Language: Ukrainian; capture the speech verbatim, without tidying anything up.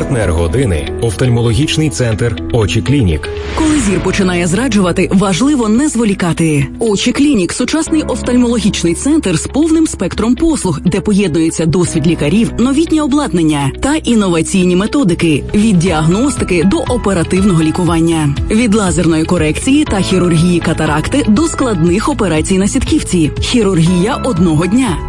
Партнер години – офтальмологічний центр «Очі Клінік». Коли зір починає зраджувати, важливо не зволікати. «Очі Клінік» – сучасний офтальмологічний центр з повним спектром послуг, де поєднується досвід лікарів, новітнє обладнання та інноваційні методики – від діагностики до оперативного лікування. Від лазерної корекції та хірургії катаракти до складних операцій на сітківці. Хірургія одного дня.